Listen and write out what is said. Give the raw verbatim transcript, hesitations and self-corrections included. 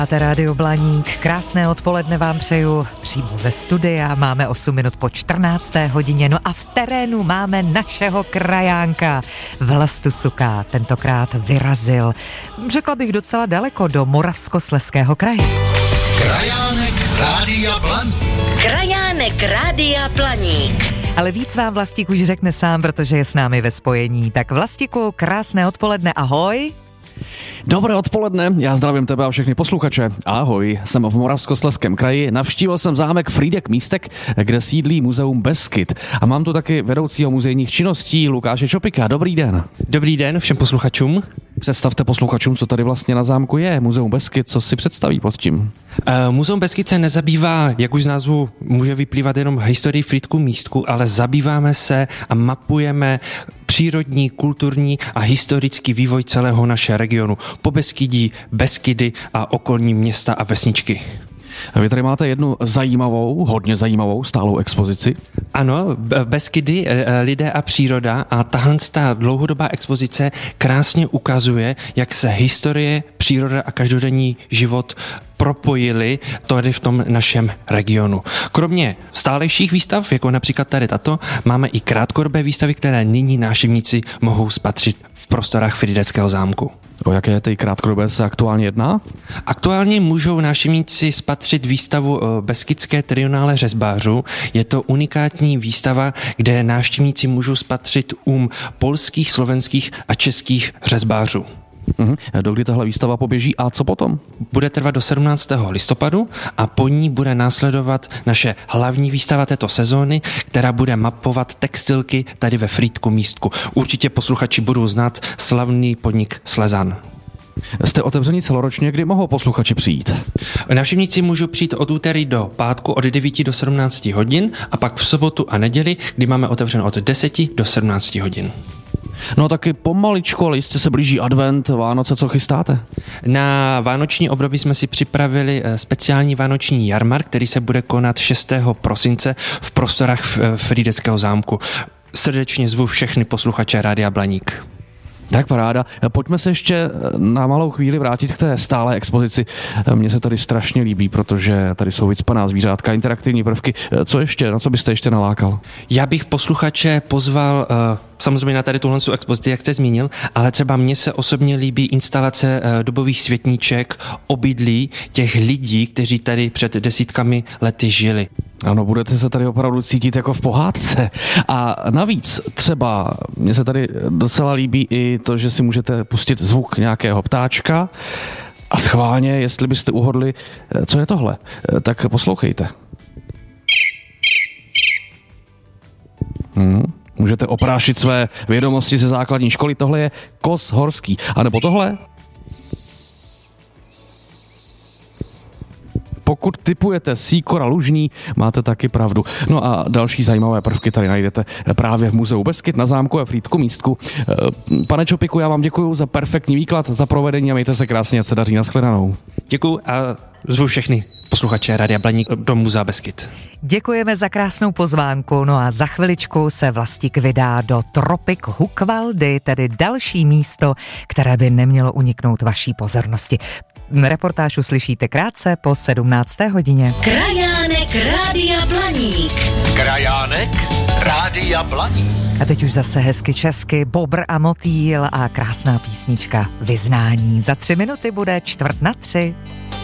Máte Rádio Blaník, krásné odpoledne vám přeju přímo ze studia, máme osm minut po čtrnácté hodině, no a v terénu máme našeho krajánka. Vlastu Suká tentokrát vyrazil, řekla bych docela daleko, do Moravskoslezského kraje. Krajánek Rádia Blaník. Krajánek Rádia Blaník. Ale víc vám Vlastík už řekne sám, protože je s námi ve spojení. Tak Vlastíku, krásné odpoledne, ahoj. Dobré odpoledne, já zdravím tebe a všechny posluchače. Ahoj, jsem v Moravskoslezském kraji, navštívil jsem zámek Frýdek Místek, kde sídlí muzeum Beskyd. A mám tu taky vedoucího muzejních činností Lukáše Čopika. Dobrý den. Dobrý den všem posluchačům. Představte posluchačům, co tady vlastně na zámku je. Muzeum Beskyd, co si představí pod tím? Uh, Muzeum Beskyd se nezabývá, jak už z názvu může vyplývat, jenom historii Frýdku Místku, ale zabýváme se a mapujeme přírodní, kulturní a historický vývoj celého našeho regionu. Pobeskydí, Beskydy a okolní města a vesničky. Vy tady máte jednu zajímavou, hodně zajímavou stálou expozici. Ano, Beskydy, lidé a příroda, a tahle dlouhodobá expozice krásně ukazuje, jak se historie, příroda a každodenní život propojili tady v tom našem regionu. Kromě stálejších výstav, jako například tady tato, máme i krátkodobé výstavy, které nyní návštěvníci mohou spatřit v prostorách Frýdeckého zámku. O jaké ty krátkodobé se aktuálně jedná? Aktuálně můžou návštěvníci spatřit výstavu Beskydské trionále řezbářů. Je to unikátní výstava, kde návštěvníci můžou spatřit um polských, slovenských a českých řezbářů. Uhum. Dokdy tahle výstava poběží a co potom? Bude trvat do sedmnáctého listopadu a po ní bude následovat naše hlavní výstava této sezóny, která bude mapovat textilky tady ve Frýdku Místku. Určitě posluchači budou znát slavný podnik Slezan. Jste otevření celoročně, kdy mohou posluchači přijít? Návštěvníci můžou přijít od úterý do pátku od devíti do sedmnácti hodin a pak v sobotu a neděli, kdy máme otevřeno od deseti do sedmnácti hodin. No taky pomaličku, ale jistě se blíží advent, Vánoce, co chystáte? Na vánoční období jsme si připravili speciální vánoční jarmark, který se bude konat šestého prosince v prostorách Frýdeckého zámku. Srdečně zvu všechny posluchače Rádia Blaník. Tak paráda. Pojďme se ještě na malou chvíli vrátit k té stálé expozici. Mně se tady strašně líbí, protože tady jsou vycpaná zvířátka, interaktivní prvky. Co ještě? Na co byste ještě nalákal? Já bych posluchače pozval uh, samozřejmě na tady tuhle expozici, jak jste zmínil, ale třeba mně se osobně líbí instalace uh, dobových světníček, obydlí těch lidí, kteří tady před desítkami lety žili. Ano, budete se tady opravdu cítit jako v pohádce. A navíc třeba mně se tady docela líbí i to, že si můžete pustit zvuk nějakého ptáčka a schválně, jestli byste uhodli, co je tohle, tak poslouchejte. Hmm. Můžete oprášit své vědomosti ze základní školy. Tohle je kos horský. A nebo tohle? Pokud tipujete síkora lužní, máte taky pravdu. No a další zajímavé prvky tady najdete právě v muzeu Beskyd na zámku a Frýdku Místku. Pane Čopiku, já vám děkuji za perfektní výklad, za provedení a mějte se krásně, ať se daří, nashledanou. Děkuji a zvu všechny posluchače Rádia Blaník do muzea Beskyd. Děkujeme za krásnou pozvánku, no a za chviličku se Vlastík vydá do Tropik Hukvaldy, tedy další místo, které by nemělo uniknout vaší pozornosti. Reportáž uslyšíte krátce po sedmnácté hodině. Krajánek Rádia Blaník. Krajánek Rádia Blaník. A teď už zase hezky česky, Bobr a motýl a krásná písnička Vyznání. Za tři minuty bude čtvrt na tři.